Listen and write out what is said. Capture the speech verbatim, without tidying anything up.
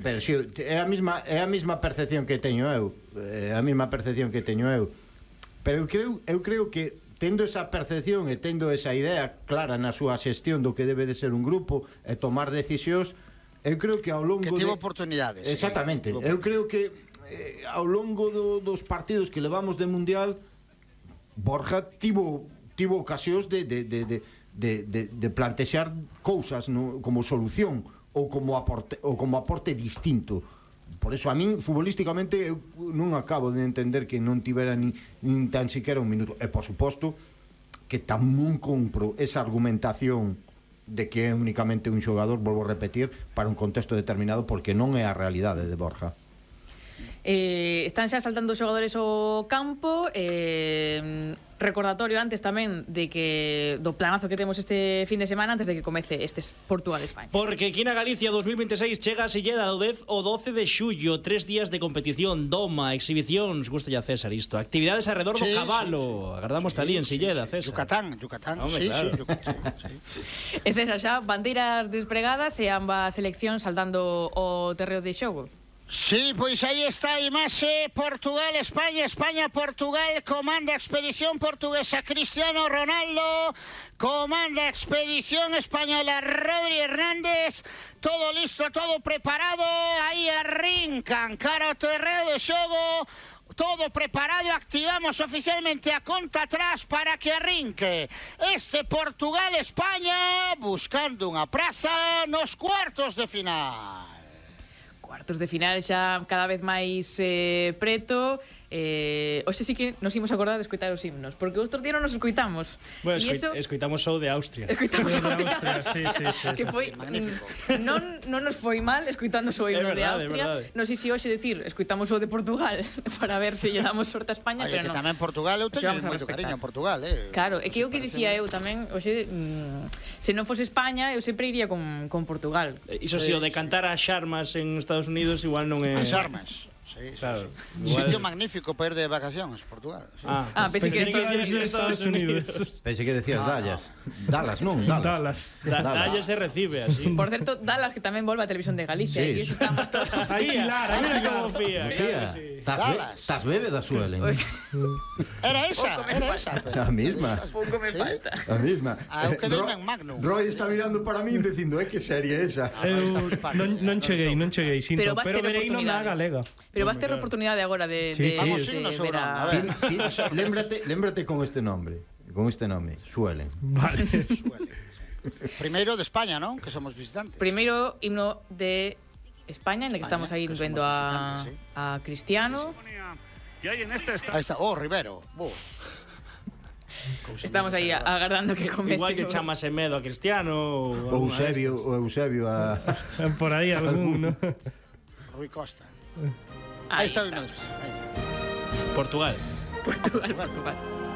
pero si, é a mesma é a mesma percepción que teño eu, é a mesma percepción que teño eu. Pero eu creo eu creo que tendo esa percepción e tendo esa idea clara na súa xestión do que debe de ser un grupo e tomar decisións, eu creo que ao longo que tivo de... oportunidades. Exactamente. Sí. Eu creo que eh, ao longo do, dos partidos que levamos de Mundial, Borja tivo tivo ocasións de de de de de, de, de plantexar cousas no, como solución ou como aporte ou como aporte distinto. Por eso a min futbolísticamente eu non acabo de entender que non tivera ni, nin tan siquiera un minuto. E por suposto que tamén compro esa argumentación de que é únicamente un xogador, volvo a repetir, para un contexto determinado, porque non é a realidade de Borja. Eh, están xa saltando os xogadores ao campo. eh, Recordatorio antes tamén de que do planazo que temos este fin de semana antes de que comece este Portugal-España. Porque aquí na Galicia dos mil veintiséis chega a Silleda do dez ao doce de xullo, tres días de competición, doma, exhibicións, gusta ya César isto, actividades alrededor do Sí, cabalo. sí, sí. Agardamos Sí, talí en sí, Silleda, sí. César. Yucatán, Yucatán. Hombre, sí, claro. sí, Yucatán, sí. E César xa, bandeiras despregadas e ambas seleccións saltando o terreo de xogo. Sí, pois aí está a imaxe. Portugal, España, España, Portugal. Comanda a expedición portuguesa Cristiano Ronaldo. Comanda a expedición española Rodri Hernández. Todo listo, todo preparado. Aí arrincan cara ao terreo de xogo. Todo preparado, activamos oficialmente a conta atrás para que arrinque este Portugal-España buscando unha praza nos cuartos de final. Cuartos de final xa cada vez máis eh, preto. eh, Hoxe sí que nos imos acordar de escoitar os himnos, porque outro día non nos escoitamos. Bueno, E escoit, eso... escoitamos o de Austria. Escoitamos o de Austria, sí, sí, sí, que sí. foi Magnífico. non, non nos foi mal escoitando o himno de verdade, Austria. verdade. Non sei se hoxe decir escoitamos o de Portugal para ver se lle damos sorte a España. Oye, pero que non. tamén Portugal, eu Pois teño vamos a moito respetar. cariño a Portugal, eh. Claro, é que eu que dicía eu tamén hoxe, mm, se non fose España eu sempre iría con, con Portugal. Iso si, o de cantar as xarmas en Estados Unidos igual non é... As armas. Sí, sí, Claro, sí. Un igual- sitio magnífico para ir de vacacións, Portugal. Sí. Ah, Ah, pensei que pensei decías decías Estados Unidos. Pensei que decías No, Dallas. Dallas, non? Dallas. Dallas. Da, Dallas se recibe así. Por certo, Dallas que tamén volve a Televisión de Galicia. Sí. E iso estamos todos. Ahí, Pilar, ahí, mira Pilar. como fía. Fía, claro que sí. estás be- Dallas. estás bébeda, Suelen. Pois, Era esa, Pouco me era falta. esa. pero- A misma. pouco me Sí? falta. A misma. Ah, eu quedei Ro- en Magnum. Roy está mirando para min dicindo, é que serie esa. Eu non, non cheguei, non cheguei, sinto, Pero vas pero, ter verei non na oportunidade. galega. Pero vas ter a oportunidade agora de, Sí, de, sí. Vamos de irnos ver ou non? a... A ver. Ti- ti- lémbrate, lémbrate con este nombre. Con este nome, Suelen. Vale. Primeiro de España, non? Que somos visitantes. Primeiro himno de España, en el que España, estamos aí que vendo somos a, visitantes, a Cristiano. Aí está, oh, Rivero. Bo. Estamos aí agardando que comece. Igual que o- chamase medo a Cristiano O Eusebio, o Eusebio a... Por aí algún, ¿no? Rui Costa. Aí Aí está o está. himno de España. Portugal. Portugal, Portugal.